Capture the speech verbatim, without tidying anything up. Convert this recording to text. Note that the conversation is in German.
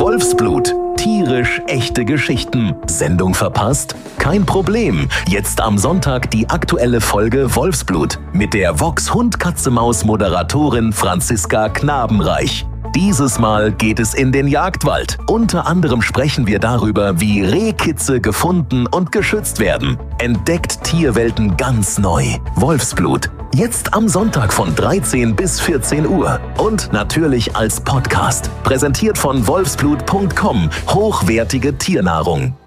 Wolfsblut. Tierisch echte Geschichten. Sendung verpasst? Kein Problem. Jetzt am Sonntag die aktuelle Folge Wolfsblut mit der Vox-Hund-Katze-Maus-Moderatorin Franziska Knabenreich. Dieses Mal geht es in den Jagdwald. Unter anderem sprechen wir darüber, wie Rehkitze gefunden und geschützt werden. Entdeckt Tierwelten ganz neu. Wolfsblut. Jetzt am Sonntag von dreizehn bis vierzehn Uhr. Und natürlich als Podcast. Präsentiert von wolfsblut punkt com. Hochwertige Tiernahrung.